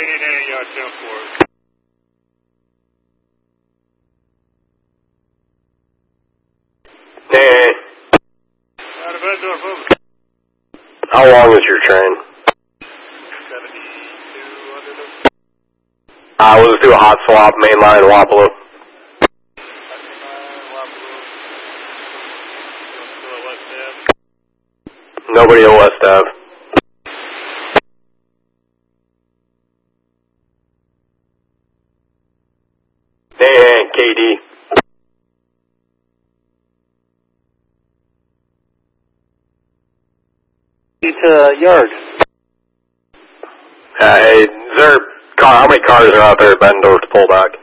yard 10-4. Hey. Out of Bettendorf, over. How long is your train? 72 under them. We'll just do a hot swap, mainline Wapello. Nobody at West Ave. Hey, KD. To Yard. Hey, is there how many cars are out there at Bettendorf to pull back?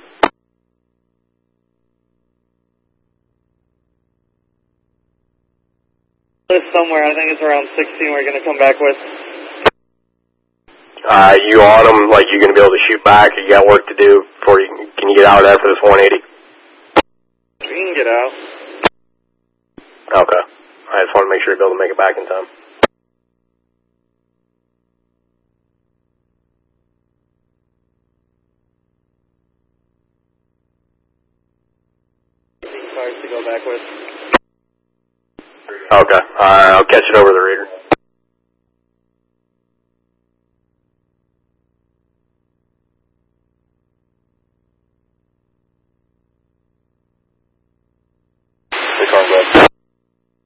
It's somewhere, I think it's around 16 we're going to come back with. You on them, like you going to be able to shoot back, or you got work to do before you can you get out of there for this 180? We can get out. Okay. I just want to make sure you're able to make it back in time. Cars to go back with. Okay. I'll catch it over the reader.